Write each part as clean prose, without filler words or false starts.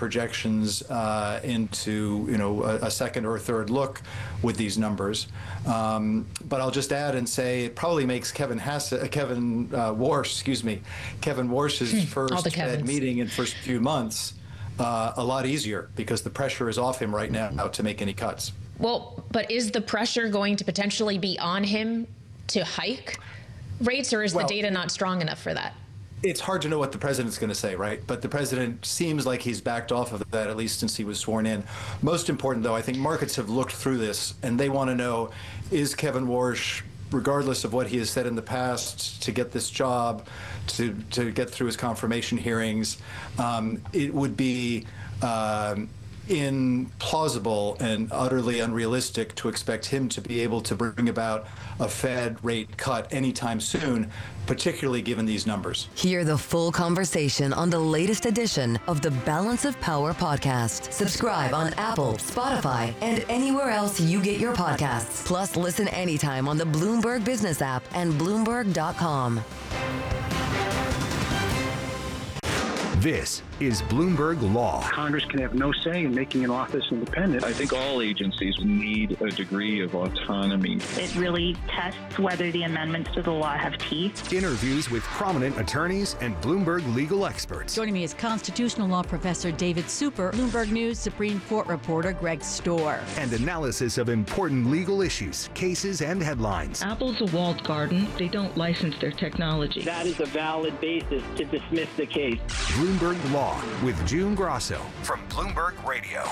projections into a second or third look with these numbers. But I'll just add and say it probably makes Kevin Warsh's first Fed meeting in first few months a lot easier, because the pressure is off him right now to make any cuts. Well, but is the pressure going to potentially be on him to hike rates, or is the data not strong enough for that? It's hard to know what the president's going to say, right? But the president seems like he's backed off of that, at least since he was sworn in. Most important, though, I think markets have looked through this and they want to know, is Kevin Warsh, regardless of what he has said in the past, to get this job, to get through his confirmation hearings, it would be implausible and utterly unrealistic to expect him to be able to bring about a Fed rate cut anytime soon, particularly given these numbers. Hear the full conversation on the latest edition of the Balance of Power podcast. Subscribe on Apple, Spotify, and anywhere else you get your podcasts. Plus, listen anytime on the Bloomberg Business app and Bloomberg.com. This is Bloomberg Law. Congress can have no say in making an office independent. I think all agencies need a degree of autonomy. It really tests whether the amendments to the law have teeth. Interviews with prominent attorneys and Bloomberg legal experts. Joining me is constitutional law professor David Super, Bloomberg News Supreme Court reporter Greg Stohr. And analysis of important legal issues, cases, and headlines. Apple's a walled garden. They don't license their technology. That is a valid basis to dismiss the case. Bloomberg Law with June Grosso from Bloomberg Radio.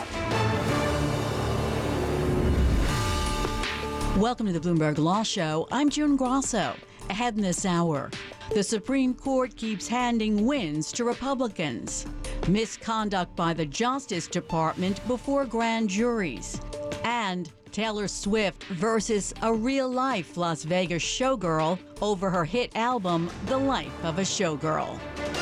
Welcome to the Bloomberg Law Show. I'm June Grosso. Ahead in this hour, the Supreme Court keeps handing wins to Republicans. Misconduct by the Justice Department before grand juries. And Taylor Swift versus a real-life Las Vegas showgirl over her hit album, The Life of a Showgirl.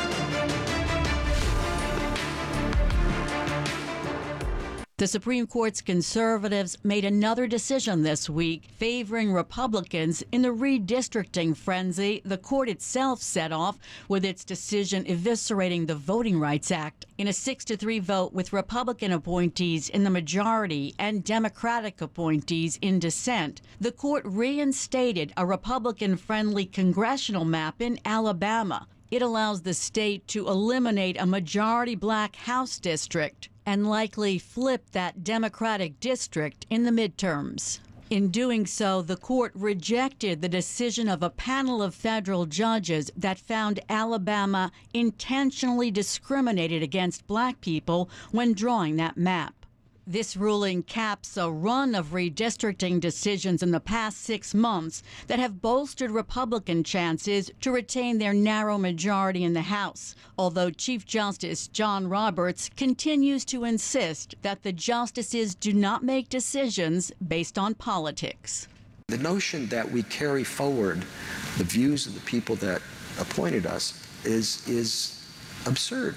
The Supreme Court's conservatives made another decision this week favoring Republicans in the redistricting frenzy the court itself set off with its decision eviscerating the Voting Rights Act. In a 6-3 vote with Republican appointees in the majority and Democratic appointees in dissent, the court reinstated a Republican-friendly congressional map in Alabama. It allows the state to eliminate a majority black House district and likely flip that Democratic district in the midterms. In doing so, the court rejected the decision of a panel of federal judges that found Alabama intentionally discriminated against black people when drawing that map. This ruling caps a run of redistricting decisions in the past 6 months that have bolstered Republican chances to retain their narrow majority in the House, although Chief Justice John Roberts continues to insist that the justices do not make decisions based on politics. The notion that we carry forward the views of the people that appointed us is absurd.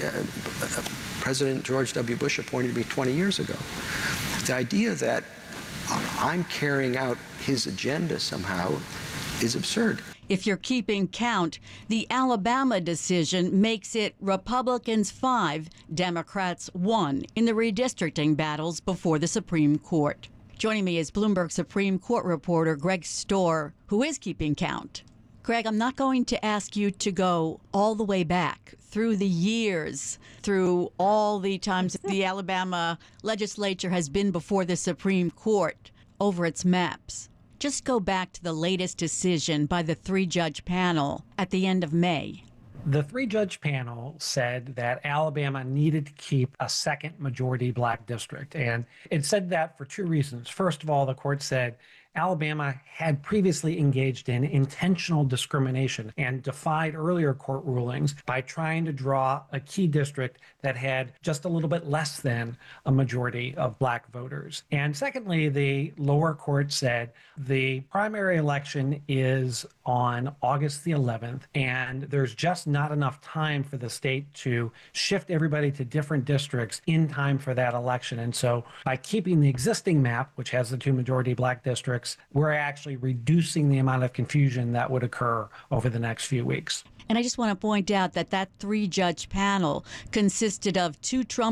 President George W. Bush appointed me 20 years ago. The idea that I'm carrying out his agenda somehow is absurd. If you're keeping count, the Alabama decision makes it Republicans 5, Democrats 1 in the redistricting battles before the Supreme Court. Joining me is Bloomberg Supreme Court reporter Greg Stohr, who is keeping count. Greg, I'm not going to ask you to go all the way back through the years, through all the times the Alabama legislature has been before the Supreme Court over its maps. Just go back to the latest decision by the 3-judge panel at the end of May. The 3-judge panel said that Alabama needed to keep a second majority black district. And it said that for 2 reasons. First of all, the court said Alabama had previously engaged in intentional discrimination and defied earlier court rulings by trying to draw a key district that had just a little bit less than a majority of black voters. And secondly, the lower court said the primary election is on August the 11th, and there's just not enough time for the state to shift everybody to different districts in time for that election. And so by keeping the existing map, which has the 2 majority black districts, we're actually reducing the amount of confusion that would occur over the next few weeks. And I just want to point out that 3-judge panel consisted of 2 Trump